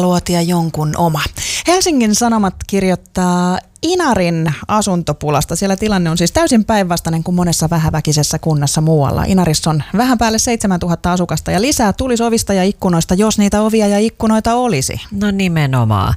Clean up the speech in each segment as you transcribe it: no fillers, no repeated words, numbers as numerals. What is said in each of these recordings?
luotia jonkun oma. Helsingin Sanomat kirjoittaa Inarin asuntopulasta. Siellä tilanne on siis täysin päinvastainen kuin monessa vähäväkisessä kunnassa muualla. Inarissa on vähän päälle 7000 asukasta ja lisää tulisi ovista ja ikkunoista, jos niitä ovia ja ikkunoita olisi. No nimenomaan.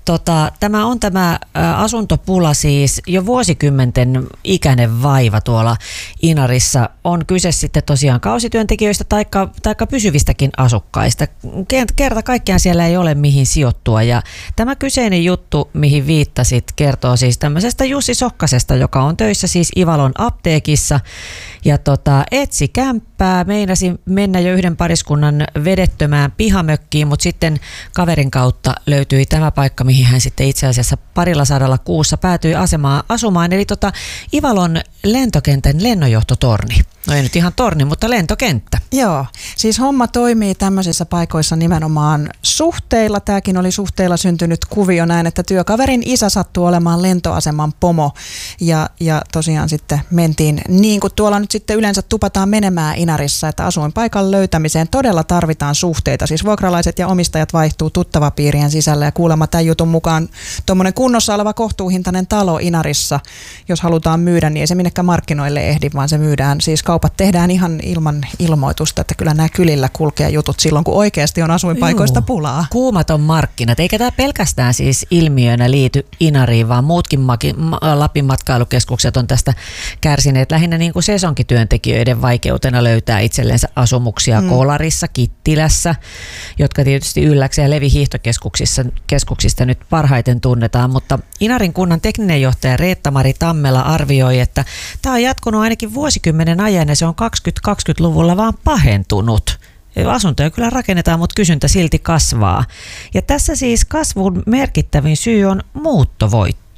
Tämä asuntopula siis jo vuosikymmenten ikäinen vaiva tuolla Inarissa. On kyse sitten tosiaan kausityöntekijöistä taikka pysyvistäkin asukkaista. Kerta kaikkiaan siellä ei ole mihin sijoittua ja tämä kyseinen juttu, mihin viittasit, kertoo siis tämmöisestä Jussi Sokkasesta, joka on töissä siis Ivalon apteekissa ja etsi kämppää, meinasi mennä jo yhden pariskunnan vedettömään pihamökkiin, mutta sitten kaverin kautta löytyi tämä paikka, mihin hän sitten itse asiassa 200 kuussa päätyi asumaan, eli Ivalon lentokentän lennonjohtotorni. No ei nyt ihan torni, mutta lentokenttä. Joo, siis homma toimii tämmöisissä paikoissa nimenomaan suhteilla. Tämäkin oli suhteilla syntynyt kuvio näin, että työkaverin isä sattui olemaan lentoaseman pomo ja tosiaan sitten mentiin niin kuin tuolla nyt sitten yleensä tupataan menemään Inarissa, että asuinpaikan löytämiseen todella tarvitaan suhteita. Siis vuokralaiset ja omistajat vaihtuu tuttavapiirien sisällä ja kuulemma tämän jutun mukaan tuommoinen kunnossa oleva kohtuuhintainen talo Inarissa, jos halutaan myydä, niin ei se minnekään markkinoille ehdi, vaan se myydään. Siis kaupat tehdään ihan ilman ilmoitusta, että kyllä nämä kylillä kulkee jutut silloin, kun oikeasti on asuinpaikoista pulaa. Kuumat on markkinat, eikä tämä pelkästään siis ilmiönä liity Inariin, vaan muutkin Lapin matkailukeskukset on tästä kärsineet lähinnä niin kuin sesonkityöntekijöiden vaikeutena löytää itsellensä asumuksia Kolarissa, Kittilässä, jotka tietysti Ylläksen ja Levi hiihtokeskuksista nyt parhaiten tunnetaan, mutta Inarin kunnan tekninen johtaja Reetta-Mari Tammela arvioi, että tämä on jatkunut ainakin vuosikymmenen ajan ja se on 2020-luvulla vaan pahentunut. Asuntoja kyllä rakennetaan, mutta kysyntä silti kasvaa. Ja tässä siis kasvun merkittävin syy on muuttovoitto.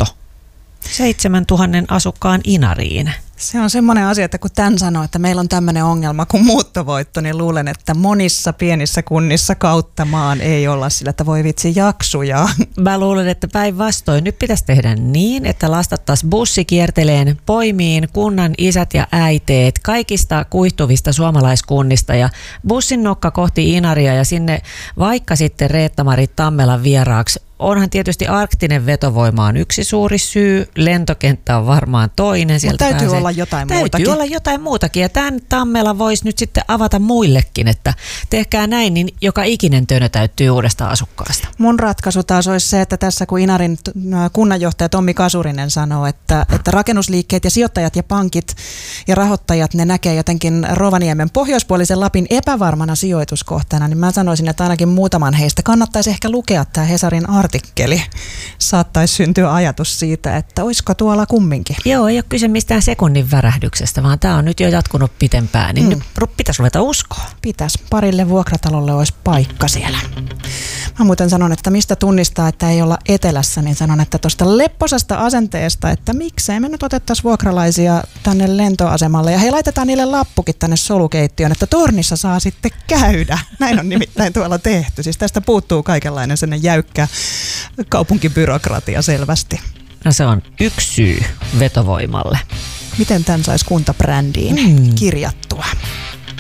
7000 asukkaan Inariin. Se on semmoinen asia, että kun tämän sanoo, että meillä on tämmöinen ongelma kuin muuttovoitto, niin luulen, että monissa pienissä kunnissa kautta maan ei olla sillä, että voi vitsi jaksuja. Mä luulen, että päinvastoin nyt pitäisi tehdä niin, että lastattaisiin bussi kierteleen poimiin kunnan isät ja äiteet kaikista kuihtuvista suomalaiskunnista ja bussin nokka kohti Inaria ja sinne vaikka sitten Reetta-Mari Tammelan vieraaksi. Onhan tietysti arktinen vetovoima on yksi suuri syy, lentokenttä on varmaan toinen. Mutta täytyy olla jotain muutakin. Täytyy olla jotain muutakin ja tämän Tammela voisi nyt sitten avata muillekin, että tehkää näin, niin joka ikinen tönö täyttyy uudesta asukkaasta. Mun ratkaisu taas olisi se, että tässä kun Inarin kunnanjohtaja Tommi Kasurinen sanoo, että rakennusliikkeet ja sijoittajat ja pankit ja rahoittajat, ne näkee jotenkin Rovaniemen pohjoispuolisen Lapin epävarmana sijoituskohtana, niin mä sanoisin, että ainakin muutaman heistä kannattaisi ehkä lukea tämä Hesarin artikkeli. Saattaisi syntyä ajatus siitä, että olisiko tuolla kumminkin. Joo, ei ole kyse mistään sekunnin värähdyksestä, vaan tämä on nyt jo jatkunut pitempään, niin nyt pitäisi ruveta uskoa. Pitäisi. Parille vuokratalolle olisi paikka siellä. Mä muuten sanon, että mistä tunnistaa, että ei olla etelässä, niin sanon, että tuosta lepposasta asenteesta, että miksei me nyt otettaisiin vuokralaisia tänne lentoasemalle ja he laitetaan niille lappukin tänne solukeittiöön, että tornissa saa sitten käydä. Näin on nimittäin tuolla tehty. Siis tästä puuttuu kaikenlainen sellainen jäykkä kaupunkibyrokratia selvästi. No se on yksi syy vetovoimalle. Miten tämän saisi kuntabrändiin kirjattua?